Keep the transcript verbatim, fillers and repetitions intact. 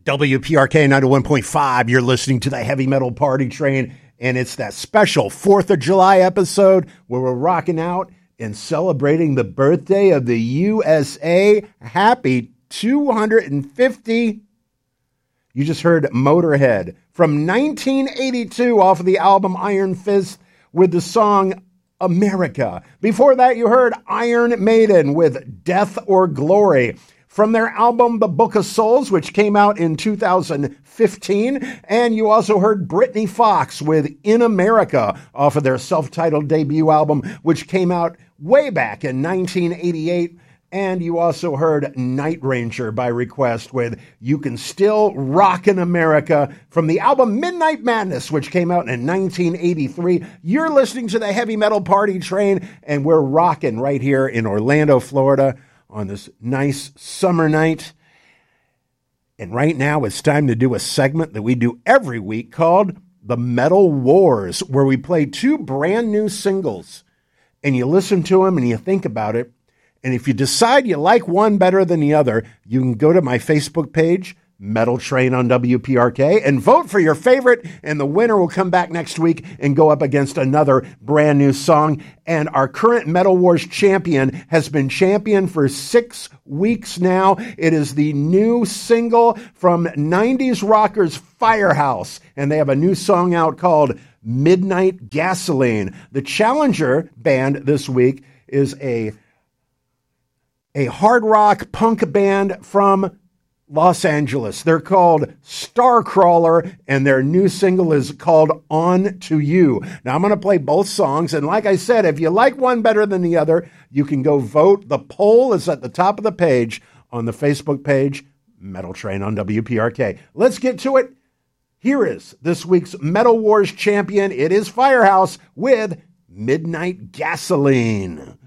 W P R K ninety-one point five, you're listening to the Heavy Metal Party Train, and it's that special fourth of July episode where we're rocking out and celebrating the birthday of the U S A. Happy two hundred fifty. You just heard Motorhead from nineteen eighty-two off of the album Iron Fist with the song America. Before that, you heard Iron Maiden with Death or Glory from their album The Book of Souls, which came out in two thousand fifteen. And you also heard Britney Fox with In America off of their self-titled debut album, which came out way back in nineteen eighty-eight. And you also heard Night Ranger by request with You Can Still Rock in America from the album Midnight Madness, which came out in nineteen eighty-three. You're listening to the Heavy Metal Party Train, and we're rocking right here in Orlando, Florida on this nice summer night. And right now it's time to do a segment that we do every week called The Metal Wars, where we play two brand new singles, and you listen to them and you think about it. And if you decide you like one better than the other, you can go to my Facebook page, Metal Train on W P R K, and vote for your favorite, and the winner will come back next week and go up against another brand new song. And our current Metal Wars champion has been champion for six weeks now. It is the new single from nineties rockers Firehouse, and they have a new song out called Midnight Gasoline. The challenger band this week is a a hard rock punk band from Los Angeles. They're called Starcrawler, and their new single is called On to You. Now, I'm going to play both songs, and like I said, if you like one better than the other, you can go vote. The poll is at the top of the page on the Facebook page, Metal Train on W P R K. Let's get to it. Here is this week's Metal Wars champion. It is Firehouse with Midnight Gasoline.